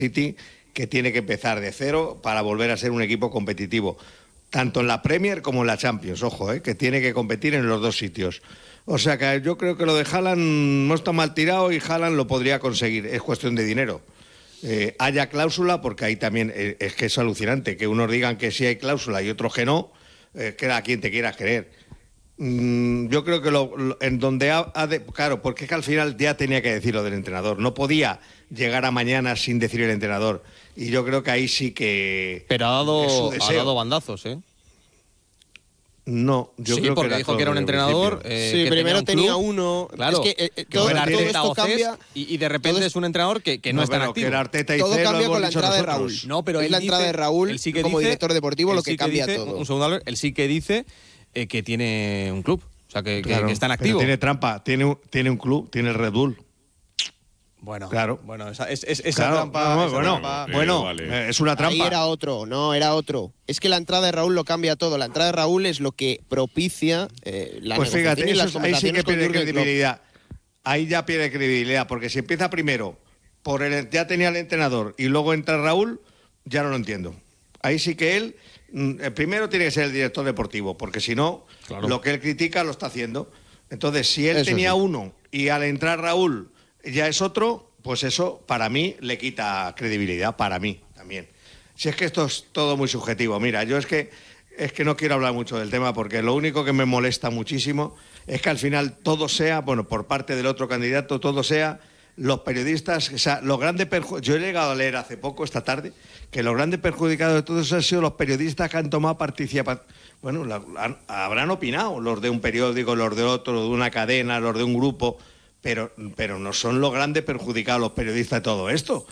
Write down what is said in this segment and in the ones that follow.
City, que tiene que empezar de cero para volver a ser un equipo competitivo, tanto en la Premier como en la Champions, ojo, que tiene que competir en los dos sitios. O sea que yo creo que lo de Haaland no está mal tirado y Haaland lo podría conseguir, es cuestión de dinero. Haya cláusula, porque ahí también es que es alucinante, que unos digan que sí hay cláusula y otros que no, que a quien te quieras creer. Yo creo que en donde claro, porque es que al final ya tenía que decir lo del entrenador, no podía llegar a mañana sin decir el entrenador, y yo creo que ahí sí que pero ha dado bandazos, No, yo sí, creo porque que dijo que era un entrenador. Sí, que primero tenía uno. Claro, es que todo esto cambia. Y de repente es un entrenador que no está en activo. Todo cambia con la entrada de Raúl. No, pero es la entrada de Raúl como director deportivo lo que cambia todo. Un segundo, él sí que dice que tiene un club. O sea, que está en activo. Pero tiene trampa, tiene un club, tiene el Red Bull. Bueno, claro. Esa trampa. Es una trampa. Ahí era otro. Es que la entrada de Raúl lo cambia todo. La entrada de Raúl es lo que propicia la pues negociación fíjate, y las ahí sí que pierde credibilidad. Klopp. Ahí ya pierde credibilidad, porque si empieza primero ya tenía el entrenador y luego entra Raúl, ya no lo entiendo. Ahí sí que él primero tiene que ser el director deportivo, porque si no, lo que él critica lo está haciendo. Entonces, si él tenía uno y al entrar Raúl ya es otro, pues eso para mí le quita credibilidad, para mí también. Si es que esto es todo muy subjetivo. Mira, yo es que no quiero hablar mucho del tema, porque lo único que me molesta muchísimo es que al final todo sea, bueno, por parte del otro candidato, todo sea los periodistas, o sea, los grandes yo he llegado a leer hace poco, esta tarde, que los grandes perjudicados de todo eso han sido los periodistas que han tomado participación. Bueno, habrán opinado los de un periódico, los de otro, de una cadena, los de un grupo, pero no son los grandes perjudicados los periodistas de todo esto.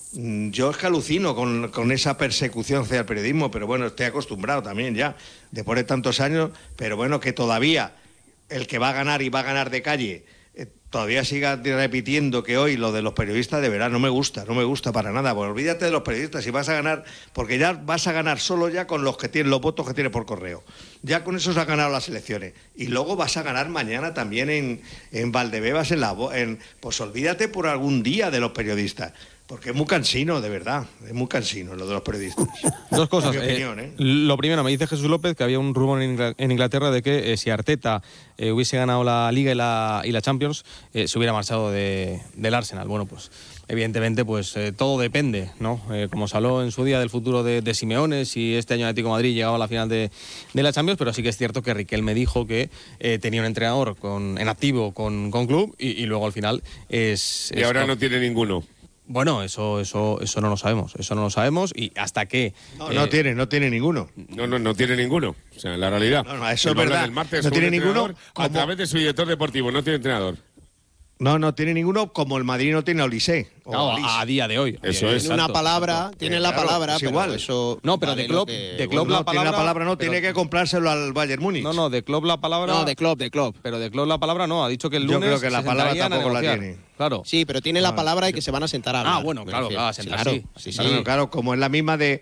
Yo es que alucino con esa persecución hacia el periodismo, pero bueno, estoy acostumbrado también ya, después de tantos años, pero bueno, que todavía el que va a ganar y va a ganar de calle, todavía siga repitiendo que hoy lo de los periodistas, de verdad, no me gusta para nada. Pues olvídate de los periodistas, si vas a ganar, porque ya vas a ganar solo ya con los que tienen los votos que tienes por correo. Ya con eso se han ganado las elecciones. Y luego vas a ganar mañana también en Valdebebas, pues olvídate por algún día de los periodistas. Porque es muy cansino, de verdad. Es muy cansino lo de los periodistas. Dos cosas. Mi opinión, Lo primero, me dice Jesús López que había un rumor en Inglaterra de que si Arteta hubiese ganado la Liga y la Champions, se hubiera marchado del Arsenal. Bueno, pues evidentemente pues todo depende, ¿no? Como se habló en su día del futuro de Simeone, si este año Atlético de Madrid llegaba a la final de la Champions, pero sí que es cierto que Riquelme dijo que tenía un entrenador en activo con club y luego al final es... Y ahora no tiene ninguno. Bueno, eso no lo sabemos y hasta que... No tiene ninguno. No tiene ninguno. O sea, la realidad. No, eso es verdad. El martes no tiene ninguno. A través de su director deportivo, no tiene entrenador. No tiene ninguno, como el Madrid no tiene a Olise. A día de hoy. Eso es. Tiene una palabra, tiene la palabra, pero igual. Eso... No, pero de Klopp la palabra... Tiene la palabra, no, tiene que comprárselo al Bayern Múnich. No, de Klopp la palabra... No, de Klopp. Pero de Klopp la palabra no, ha dicho que el lunes... Yo creo que la palabra tampoco la tiene. Claro. Sí, pero tiene la palabra y que se van a sentar a hablar. Bueno, claro, a sentar, sí. Claro, como es la misma de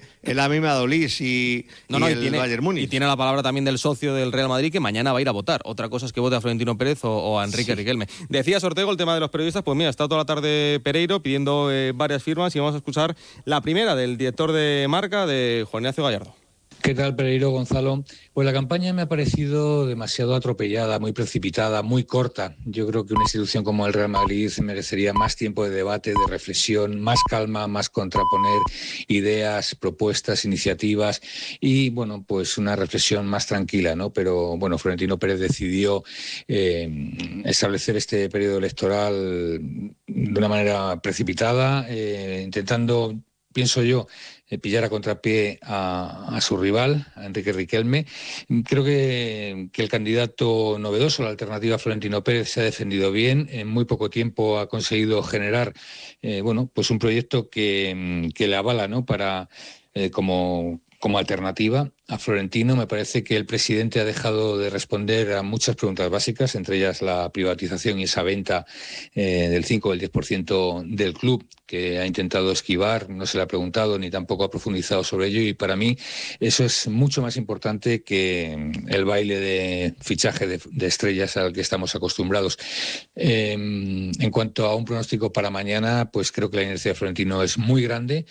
Olís y el Bayern Múnich. Y tiene la palabra también del socio del Real Madrid que mañana va a ir a votar. Otra cosa es que vote a Florentino Pérez o a Enrique Riquelme. Decía Ortego el tema de los periodistas, pues mira, está toda la tarde Pereiro pidiendo varias firmas y vamos a escuchar la primera del director de Marca, de Juan Ignacio Gallardo. ¿Qué tal, Pereiro, Gonzalo? Pues la campaña me ha parecido demasiado atropellada, muy precipitada, muy corta. Yo creo que una institución como el Real Madrid merecería más tiempo de debate, de reflexión, más calma, más contraponer ideas, propuestas, iniciativas y, bueno, pues una reflexión más tranquila, ¿no? Pero, bueno, Florentino Pérez decidió establecer este periodo electoral de una manera precipitada, intentando, pienso yo, pillar a contrapié a su rival, a Enrique Riquelme. Creo que el candidato novedoso, la alternativa Florentino Pérez, se ha defendido bien. En muy poco tiempo ha conseguido generar pues un proyecto que le avala, ¿no? Para como alternativa a Florentino. Me parece que el presidente ha dejado de responder a muchas preguntas básicas, entre ellas la privatización y esa venta del 5 o el 10% del club, que ha intentado esquivar, no se le ha preguntado ni tampoco ha profundizado sobre ello, y para mí eso es mucho más importante que el baile de fichaje de estrellas al que estamos acostumbrados. En cuanto a un pronóstico para mañana, pues creo que la inercia de Florentino es muy grande